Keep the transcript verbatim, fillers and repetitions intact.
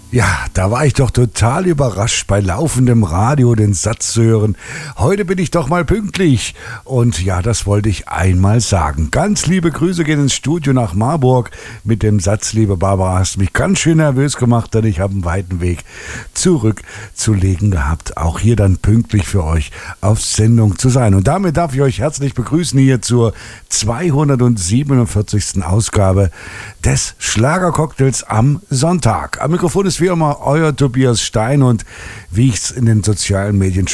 Ja, da war ich doch total überrascht, bei laufendem Radio den Satz zu hören. Heute bin ich doch mal pünktlich. Und ja, das wollte ich einmal sagen. Ganz liebe Grüße gehen ins Studio nach Marburg mit dem Satz, liebe Barbara, hast mich ganz schön nervös gemacht, denn ich habe einen weiten Weg zurückzulegen gehabt. Auch hier dann pünktlich für euch auf Sendung zu sein. Und damit darf ich euch herzlich begrüßen hier zur zweihundertsiebenundvierzigsten Ausgabe des Schlagercocktails am Sonntag. Am Mikrofon ist wie immer euer Tobias Stein und wie ich es in den sozialen Medien